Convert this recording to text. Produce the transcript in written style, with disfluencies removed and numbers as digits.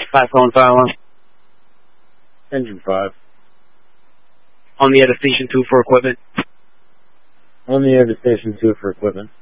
5 calling fire alarm. Engine 5. On the air to Station 2 for equipment. On the air to Station 2 for equipment.